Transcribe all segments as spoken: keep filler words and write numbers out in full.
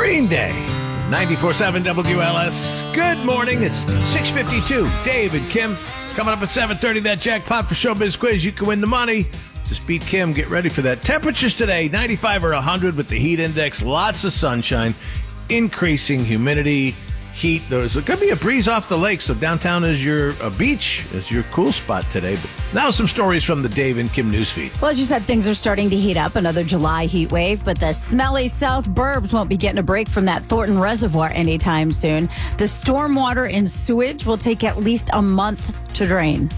Green Day, ninety-four seven W L S. Good morning. It's six fifty-two. Dave and Kim coming up at seven thirty. That jackpot for Showbiz Quiz. You can win the money. Just beat Kim. Get ready for that. Temperatures today, ninety-five or one hundred with the heat index. Lots of sunshine. Increasing humidity. Heat. There's going to be a breeze off the lake, so downtown is your uh, beach, is your cool spot today. But now some stories from the Dave and Kim newsfeed. Well, as you said, things are starting to heat up. Another July heat wave, but the smelly South Burbs won't be getting a break from that Thornton Reservoir anytime soon. The stormwater and sewage will take at least a month to drain.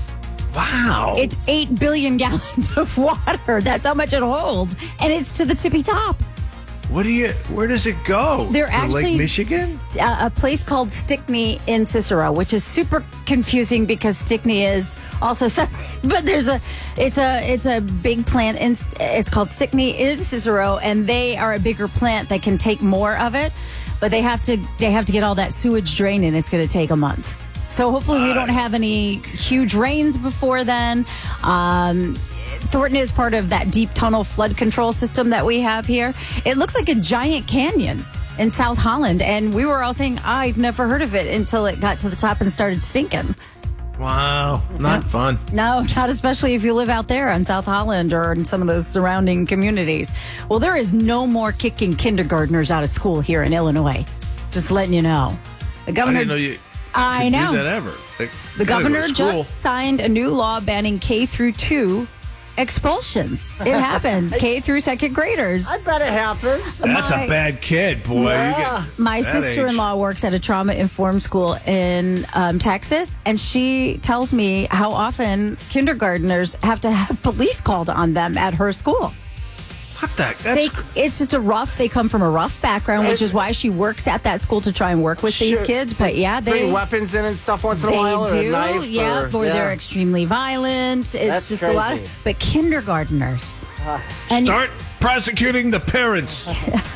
Wow. It's eight billion gallons of water. That's how much it holds. And it's to the tippy top. What do you? Where does it go? They're To actually Lake Michigan, a, a place called Stickney in Cicero, which is super confusing because Stickney is also separate. But there's a, it's a, it's a big plant, and it's called Stickney in Cicero, and they are a bigger plant that can take more of it, but they have to, they have to get all that sewage drained, and it's going to take a month. So hopefully we don't have any huge rains before then. Um, Thornton is part of that deep tunnel flood control system that we have here. It looks like a giant canyon in South Holland. And we were all saying, I've never heard of it until it got to the top and started stinking. wow, not Yeah. fun. No, not especially if you live out there in South Holland or in some of those surrounding communities. Well, there is no more kicking kindergartners out of school here in Illinois. Just letting you know. The I governor. didn't know you. I could know. Do that ever. They The gotta go to governor school. just signed a new law banning K through two expulsions. It happens. K through second graders. I bet it happens. That's my- a bad kid, boy. Yeah. You get My that sister-in-law works at a trauma-informed school in um, Texas, and she tells me how often kindergartners have to have police called on them at her school. age. What the? That's They, cr- it's just a rough, they come from a rough background, which is why she works at that school to try and work with these Sure. kids. But yeah, they... Bring weapons in and stuff once in a They while, or do, a knife, yeah, or, or yeah. they're extremely violent. It's That's just a lot. crazy. Of, but kindergartners, and Start prosecuting the parents.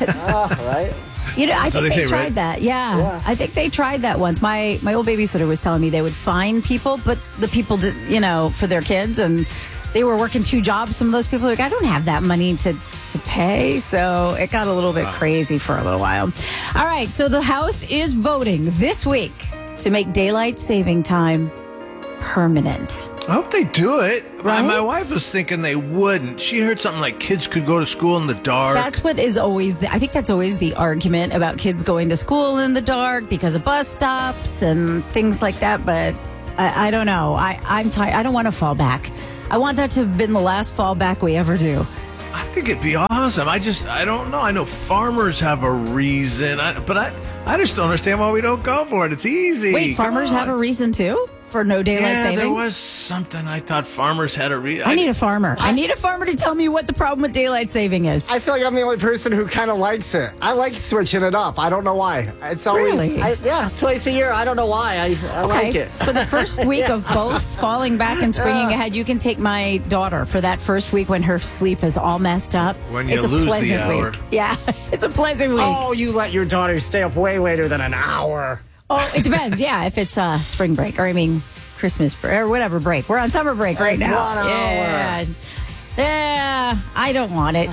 Ah, right? you know, I So think they they, say, tried right? that. Yeah. Yeah. I think they tried that once. My my old babysitter was telling me they would fine people, but the people did, you know, for their kids, and they were working two jobs. Some of those people are like, I don't have that money to. to pay, so it got a little bit crazy for a little while. All right, so the House is voting this week to make daylight saving time permanent. I hope they do it. My, my Right? wife was thinking they wouldn't. She heard something like kids could go to school in the dark. That's what is always, the, I think that's always the argument about kids going to school in the dark because of bus stops and things like that, but I, I don't know. I, I'm tired. I don't want to fall back. I want that to have been the last fallback we ever do. I think it'd be awesome. I just, I don't know. I know farmers have a reason, I, but I, I just don't understand why we don't go for it. It's easy. Wait, Come farmers on. have a reason too for no daylight Yeah, saving? there was something I thought farmers had a reason. I need a farmer. I need a farmer to tell me what the problem with daylight saving is. I feel like I'm the only person who kind of likes it. I like switching it up. I don't know why. It's always, Really? I, yeah, twice a year. I don't know why. I, I like it. For the first week of both falling back and springing ahead, you can take my daughter for that first week when her sleep is all messed up. When you it's a lose the pleasant hour. week. Yeah, it's a pleasant week. Oh, Oh, you let your daughter stay up way later than an hour. it depends. Yeah, if it's uh, spring break or I mean Christmas break or whatever break. We're on summer break right It's now. one hour. Yeah. Yeah, I don't want it.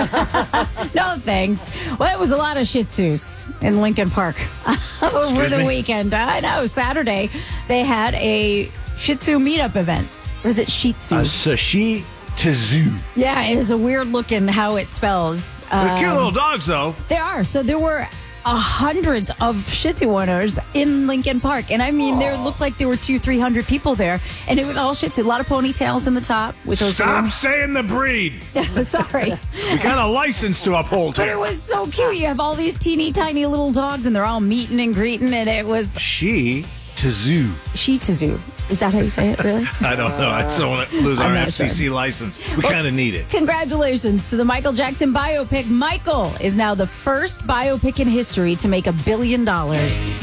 No, thanks. Well, it was a lot of Shih Tzus in Lincoln Park over Excuse the me? weekend. I know. Saturday, they had a Shih Tzu meetup event. Or is it Shih Tzu? a sashi tzu. Yeah, it is a weird looking how it spells. They're Um, cute little dogs, though. They are. So there were uh, hundreds of Shih Tzu owners in Lincoln Park. And I mean, there looked like there were two, three hundred people there. And it was all Shih Tzu. A lot of ponytails in the top with those Stop saying the breed. little... Sorry. We got a license to uphold But here. it was so cute. You have all these teeny tiny little dogs and they're all meeting and greeting. And it was She tzu. Shih Tzu. Is that how you say it, really? I don't know. I just don't want to lose I'm our not F C C sure. license. We kind of need it. Congratulations to the Michael Jackson biopic. Michael is now the first biopic in history to make a billion dollars.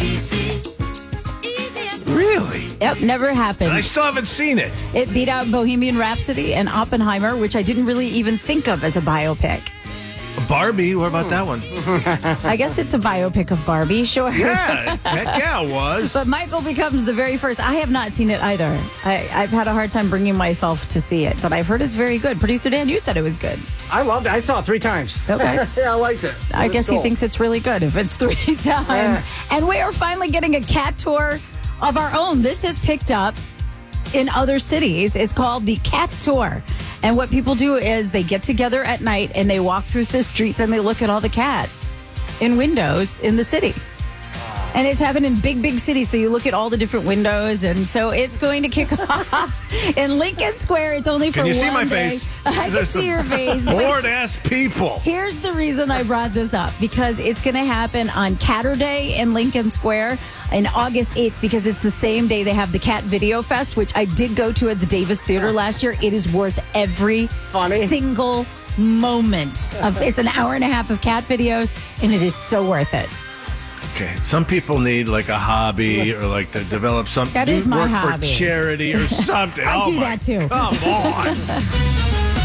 Really? Yep, never And I happened. still haven't seen it. It beat out Bohemian Rhapsody and Oppenheimer, which I didn't really even think of as a biopic. A Barbie. What about that one? I guess it's a biopic of Barbie, sure. Yeah, heck yeah, it was. But Michael becomes the very first. I have not seen it either. I, I've had a hard time bringing myself to see it, but I've heard it's very good. Producer Dan, you said it was good. I loved it. I saw it three times. Okay. Yeah, I liked it. I It guess was he cool. thinks it's really good if it's three times. Yeah. And we are finally getting a cat tour of our own. This has picked up in other cities. It's called the Cat Tour. And what people do is they get together at night and they walk through the streets and they look at all the cats in windows in the city. And it's happened in big, big cities. So you look at all the different windows. And so it's going to kick off in Lincoln Square. It's only for Can you one see my day. face? I can There's see some your face. but- Bored-ass people. Here's the reason I brought this up, because it's going to happen on Catterday in Lincoln Square on August eighth, because it's the same day they have the Cat Video Fest, which I did go to at the Davis Theater last year. It is worth every Funny. single moment. Of It's an hour and a half of cat videos, and it is so worth it. Okay, some people need like a hobby or like to develop something. That is my work hobby. for charity or something. I Oh do my- that too. Come on.